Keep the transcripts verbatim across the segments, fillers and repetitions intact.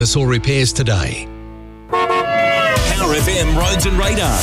or repairs today. Power F M Roads and Radar.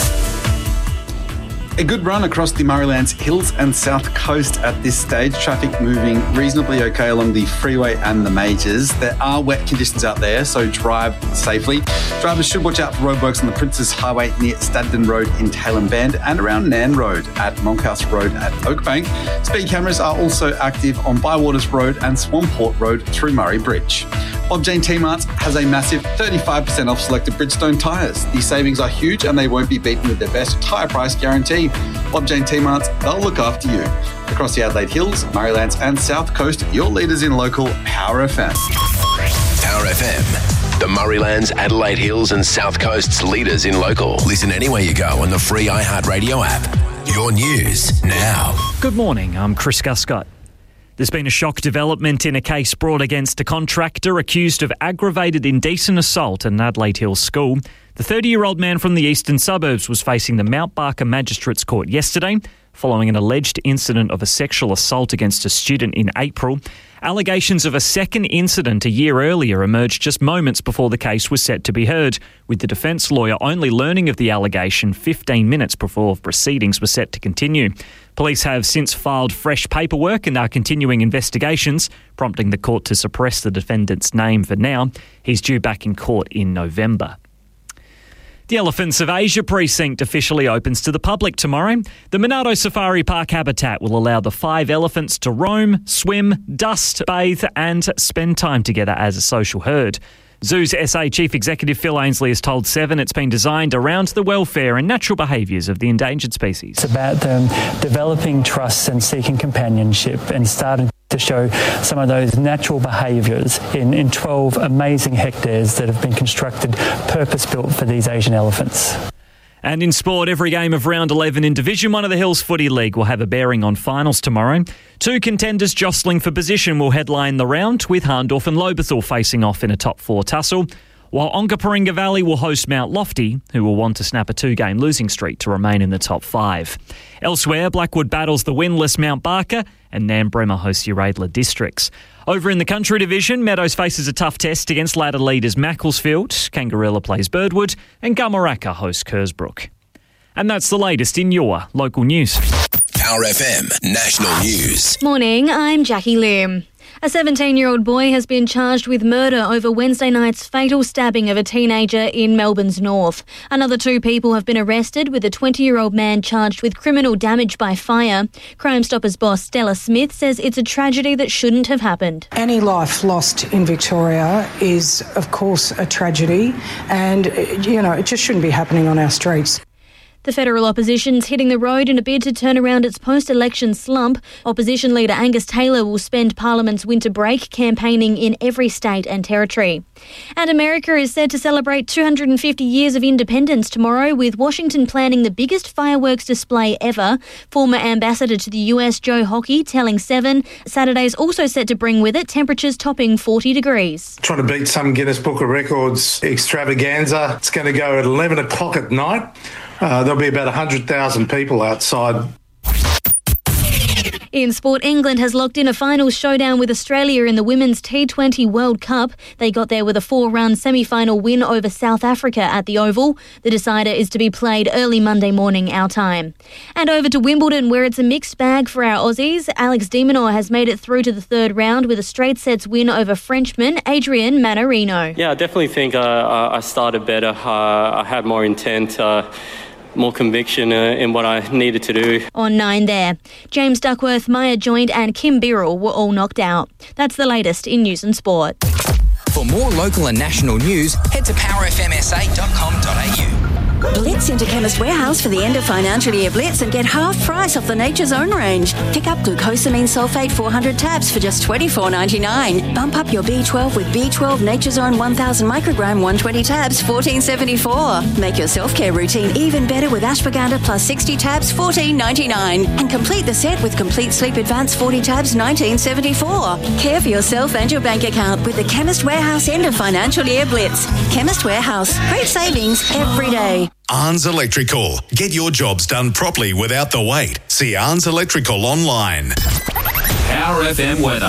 A good run across the Murraylands Hills and South Coast at this stage. Traffic moving reasonably okay along the freeway and the majors. There are wet conditions out there, so drive safely. Drivers should watch out for roadworks on the Princes Highway near Stadden Road in Tailem Bend and around Nan Road at Monkhouse Road at Oakbank. Speed cameras are also active on Bywaters Road and Swamport Road through Murray Bridge. Bob Jane T-Marts has a massive thirty-five percent off selected Bridgestone tyres. These savings are huge and they won't be beaten with their best tyre price guarantee. Bob Jane T-Marts, they'll look after you. Across the Adelaide Hills, Murraylands and South Coast, your leaders in local Power F M. Power F M, the Murraylands, Adelaide Hills and South Coast's leaders in local. Listen anywhere you go on the free iHeartRadio app. Your news now. Good morning, I'm Chris Guscott. There's been a shock development in a case brought against a contractor accused of aggravated indecent assault at an Adelaide Hills school. The thirty-year-old man from the eastern suburbs was facing the Mount Barker Magistrates Court yesterday following an alleged incident of a sexual assault against a student in April. Allegations of a second incident a year earlier emerged just moments before the case was set to be heard, with the defence lawyer only learning of the allegation fifteen minutes before proceedings were set to continue. Police have since filed fresh paperwork and are continuing investigations, prompting the court to suppress the defendant's name for now. He's due back in court in November. The Elephants of Asia precinct officially opens to the public tomorrow. The Monado Safari Park habitat will allow the five elephants to roam, swim, dust, bathe and spend time together as a social herd. Zoo's S A Chief Executive Phil Ainslie has told Seven it's been designed around the welfare and natural behaviours of the endangered species. It's about them developing trust and seeking companionship and starting to show some of those natural behaviours in, in twelve amazing hectares that have been constructed purpose-built for these Asian elephants. And in sport, every game of round eleven in Division one of the Hills Footy League will have a bearing on finals tomorrow. Two contenders jostling for position will headline the round, with Hahndorf and Lobethal facing off in a top four tussle, while Onkaparinga Valley will host Mount Lofty, who will want to snap a two-game losing streak to remain in the top five. Elsewhere, Blackwood battles the winless Mount Barker and Nambremma hosts Uradla Districts. Over in the Country Division, Meadows faces a tough test against ladder leaders Macclesfield, Kangarilla plays Birdwood and Gumaraka hosts Kersbrook. And that's the latest in your local news. Power F M National News. Morning, I'm Jackie Lim. A seventeen-year-old boy has been charged with murder over Wednesday night's fatal stabbing of a teenager in Melbourne's north. Another two people have been arrested, with a twenty-year-old man charged with criminal damage by fire. Crime Stoppers boss Stella Smith says it's a tragedy that shouldn't have happened. Any life lost in Victoria is, of course, a tragedy, and, you know, it just shouldn't be happening on our streets. The federal opposition's hitting the road in a bid to turn around its post-election slump. Opposition leader Angus Taylor will spend Parliament's winter break campaigning in every state and territory. And America is said to celebrate two hundred fifty years of independence tomorrow, with Washington planning the biggest fireworks display ever. Former ambassador to the U S Joe Hockey telling Seven Saturday's also set to bring with it temperatures topping forty degrees. Trying to beat some Guinness Book of Records extravaganza. It's going to go at eleven o'clock at night. Uh, there'll be about one hundred thousand people outside. In sport, England has locked in a final showdown with Australia in the Women's T twenty World Cup. They got there with a four-run semi-final win over South Africa at the Oval. The decider is to be played early Monday morning our time. And over to Wimbledon, where it's a mixed bag for our Aussies. Alex de Minaur has made it through to the third round with a straight sets win over Frenchman Adrian Manarino. Yeah, I definitely think uh, I started better. Uh, I had more intent. Uh, more conviction uh, in what I needed to do. On nine there. James Duckworth, Maya Joint and Kim Birrell were all knocked out. That's the latest in news and sport. For more local and national news, head to power f m s a dot com dot a u. Blitz into Chemist Warehouse for the end of financial year Blitz and get half price off the Nature's Own range. Pick up glucosamine sulfate four hundred tabs for just twenty-four ninety-nine. Bump up your B twelve with B twelve Nature's Own one thousand microgram one hundred twenty tabs, fourteen seventy-four. Make your self-care routine even better with ashwagandha plus sixty tabs, fourteen ninety-nine. And complete the set with Complete Sleep Advance forty tabs, nineteen seventy-four. Care for yourself and your bank account with the Chemist Warehouse end of financial year Blitz. Chemist Warehouse. Great savings every day. Arns Electrical. Get your jobs done properly without the wait. See Arns Electrical online. Power F M weather.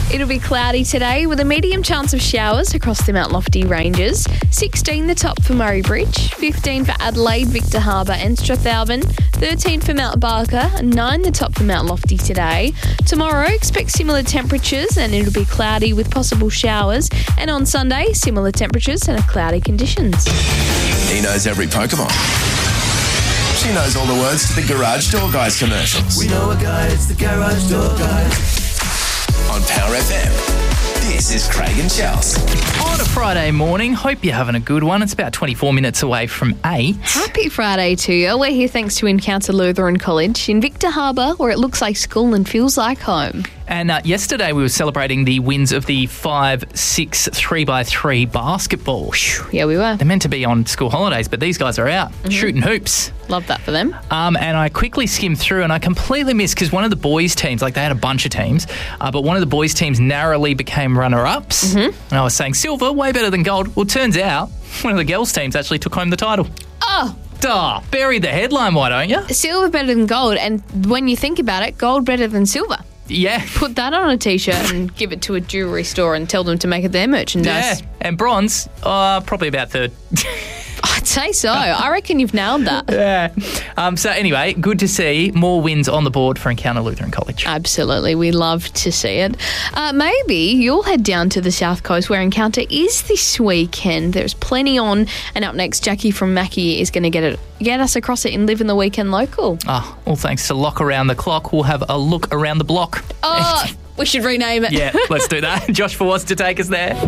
It'll be cloudy today with a medium chance of showers across the Mount Lofty ranges. sixteen the top for Murray Bridge, fifteen for Adelaide, Victor Harbour and Strathalbyn, thirteen for Mount Barker, and nine the top for Mount Lofty today. Tomorrow, expect similar temperatures and it'll be cloudy with possible showers. And on Sunday, similar temperatures and cloudy conditions. He knows every Pokemon. She knows all the words to the Garage Door Guys commercials. We know a guy, it's the Garage Door Guys. On Power F M, this is Craig and Chels. On a Friday morning, hope you're having a good one. It's about twenty-four minutes away from eight. Happy Friday to you. We're here thanks to Encounter Lutheran College in Victor Harbour, where it looks like school and feels like home. And uh, yesterday we were celebrating the wins of the five six three by three basketball. Yeah, we were. They're meant to be on school holidays, but these guys are out mm-hmm. shooting hoops. Love that for them. Um, and I quickly skimmed through and I completely missed because one of the boys' teams, like they had a bunch of teams, uh, but one of the boys' teams narrowly became runner-ups. Mm-hmm. And I was saying, silver, way better than gold. Well, turns out one of the girls' teams actually took home the title. Oh! Duh, bury the headline, why don't you? Silver better than gold, and when you think about it, gold better than silver. Yeah. Put that on a T-shirt and give it to a jewellery store and tell them to make it their merchandise. Yeah, and bronze, uh, probably about third. I'd say so. I reckon you've nailed that. Yeah. Um, so anyway, good to see more wins on the board for Encounter Lutheran College. Absolutely. We love to see it. Uh, maybe you'll head down to the South Coast where Encounter is this weekend. There's plenty on. And up next, Jackie from Mackie is going to get it, get us across it and live in the weekend local. Oh, all thanks to Lock Around the Clock. We'll have a look around the block. Oh, we should rename it. Yeah, let's do that. Josh Force to take us there.